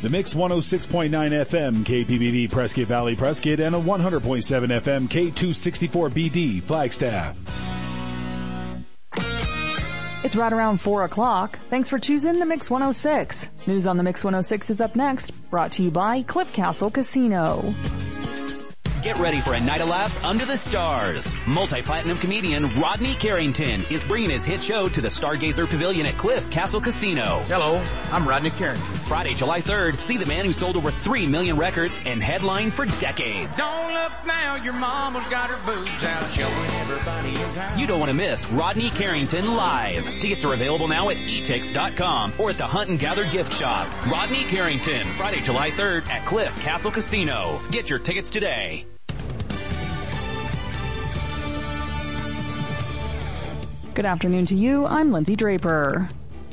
The Mix 106.9 FM KPBD Prescott Valley Prescott and a 100.7 FM K264BD Flagstaff. It's right around 4 o'clock. Thanks for choosing the Mix 106. News on the Mix 106 is up next, brought to you by Cliff Castle Casino. Get ready for a night of laughs under the stars. Multi-platinum comedian Rodney Carrington is bringing his hit show to the Stargazer Pavilion at Cliff Castle Casino. Hello, I'm Rodney Carrington. Friday, July 3rd, see the man who sold over 3 million records and headlined for decades. Don't look now, your mama's got her boobs out showing everybody in town. You don't want to miss Rodney Carrington live. Tickets are available now at etix.com or at the Hunt and Gather gift shop. Rodney Carrington, Friday, July 3rd at Cliff Castle Casino. Get your tickets today. Good afternoon to you. I'm Lindsay Draper.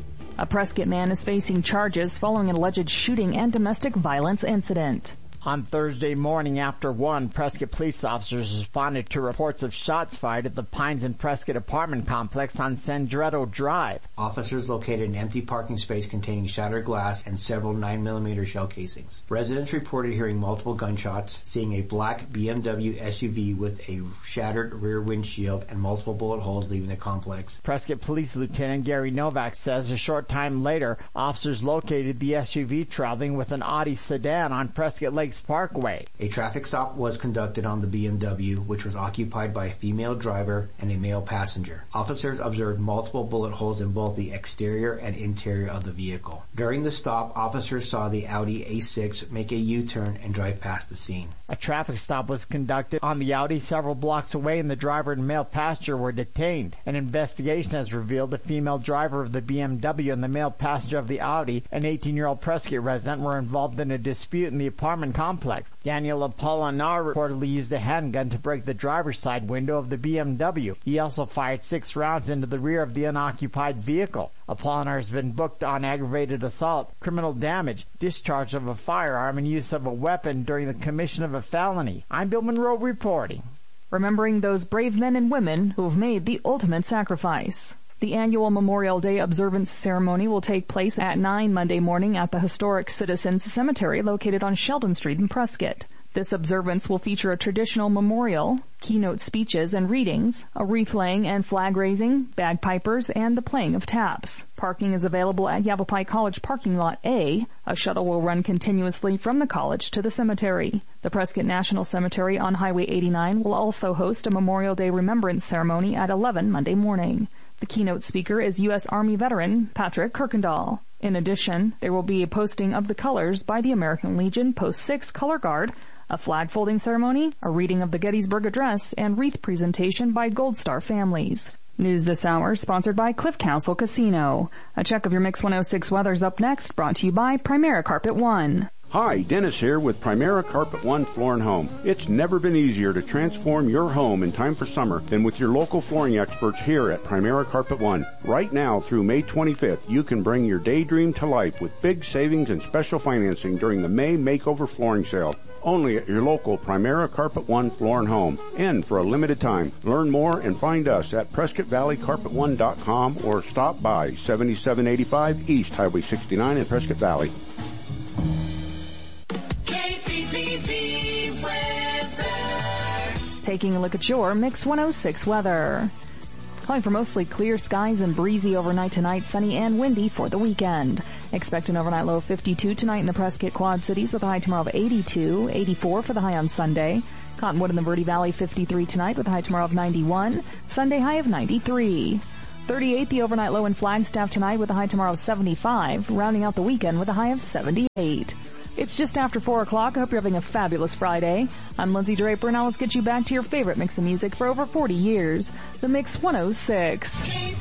A Prescott man is facing charges following an alleged shooting and domestic violence incident. On Thursday morning after 1, Prescott police officers responded to reports of shots fired at the Pines and Prescott apartment complex on Sandretto Drive. Officers located an empty parking space containing shattered glass and several 9mm shell casings. Residents reported hearing multiple gunshots, seeing a black BMW SUV with a shattered rear windshield and multiple bullet holes leaving the complex. Prescott Police Lieutenant Gary Novak says a short time later, officers located the SUV traveling with an Audi sedan on Prescott Lake Parkway. A traffic stop was conducted on the BMW, which was occupied by a female driver and a male passenger. Officers observed multiple bullet holes in both the exterior and interior of the vehicle. During the stop, officers saw the Audi A6 make a U-turn and drive past the scene. A traffic stop was conducted on the Audi several blocks away, and the driver and male passenger were detained. An investigation has revealed the female driver of the BMW and the male passenger of the Audi, an 18-year-old Prescott resident, were involved in a dispute in the apartment complex. Daniel Apolinar reportedly used a handgun to break the driver's side window of the BMW. He also fired 6 rounds into the rear of the unoccupied vehicle. Apolinar has been booked on aggravated assault, criminal damage, discharge of a firearm, and use of a weapon during the commission of a felony. I'm Bill Monroe reporting. Remembering those brave men and women who have made the ultimate sacrifice. The annual Memorial Day observance ceremony will take place at 9 Monday morning at the historic Citizens Cemetery located on Sheldon Street in Prescott. This observance will feature a traditional memorial, keynote speeches and readings, a wreath laying and flag raising, bagpipers, and the playing of taps. Parking is available at Yavapai College Parking Lot A. A shuttle will run continuously from the college to the cemetery. The Prescott National Cemetery on Highway 89 will also host a Memorial Day remembrance ceremony at 11 Monday morning. The keynote speaker is U.S. Army veteran Patrick Kirkendall. In addition, there will be a posting of the colors by the American Legion Post 6 Color Guard, a flag folding ceremony, a reading of the Gettysburg Address, and wreath presentation by Gold Star families. News this hour sponsored by Cliff Castle Casino. A check of your Mix 106 weather's up next, brought to you by Primera Carpet One. Hi, Dennis here with Primera Carpet One Floor & Home. It's never been easier to transform your home in time for summer than with your local flooring experts here at Primera Carpet One. Right now through May 25th, you can bring your daydream to life with big savings and special financing during the May Makeover Flooring Sale. Only at your local Primera Carpet One Floor & Home. And for a limited time. Learn more and find us at PrescottValleyCarpet1.com or stop by 7785 East Highway 69 in Prescott Valley. KPPV weather. Taking a look at your Mix 106 weather. Calling for mostly clear skies and breezy overnight tonight, sunny and windy for the weekend. Expect an overnight low of 52 tonight in the Prescott Quad Cities with a high tomorrow of 82, 84 for the high on Sunday. Cottonwood in the Verde Valley 53 tonight with a high tomorrow of 91, Sunday high of 93. 38 the overnight low in Flagstaff tonight with a high tomorrow of 75, rounding out the weekend with a high of 78. It's just after 4 o'clock. I hope you're having a fabulous Friday. I'm Lindsay Draper, and now let's get you back to your favorite mix of music for over 40 years. The Mix 106.